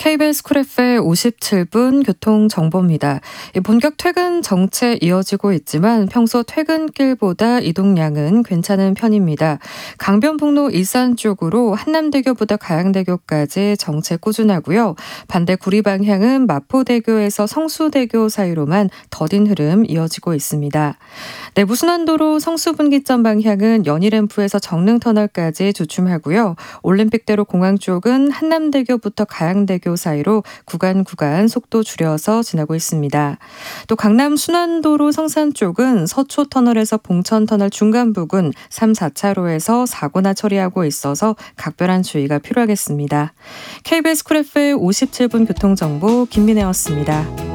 KBS 쿨 FM 57분 교통정보입니다. 본격 퇴근 정체 이어지고 있지만 평소 퇴근길보다 이동량은 괜찮은 편입니다. 강변북로 일산 쪽으로 한남대교부터 가양대교까지 정체 꾸준하고요. 반대 구리 방향은 마포대교에서 성수대교 사이로만 더딘 흐름 이어지고 있습니다. 내부순환도로 성수분기점 방향은 연희램프에서 정릉터널까지 주춤하고요. 올림픽대로 공항 쪽은 한남대교부터 가양대교 사이로 구간 속도 줄여서 지나고 있습니다. 또 강남 순환도로 성산 쪽은 서초터널에서 봉천터널 중간 부근 3, 4차로에서 사고나 처리하고 있어서 각별한 주의가 필요하겠습니다. KBS 쿨 FM 57분 교통정보 김민혜였습니다.